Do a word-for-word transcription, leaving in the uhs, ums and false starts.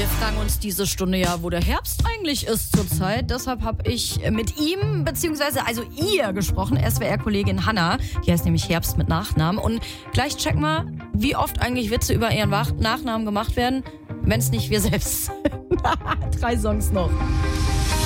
Wir fragen uns diese Stunde ja, wo der Herbst eigentlich ist zurzeit. Deshalb habe ich mit ihm, beziehungsweise also ihr gesprochen, S W R-Kollegin Hanna. Die heißt nämlich Herbst mit Nachnamen. Und gleich check mal, wie oft eigentlich Witze über ihren Nachnamen gemacht werden, wenn es nicht wir selbst sind. Drei Songs noch.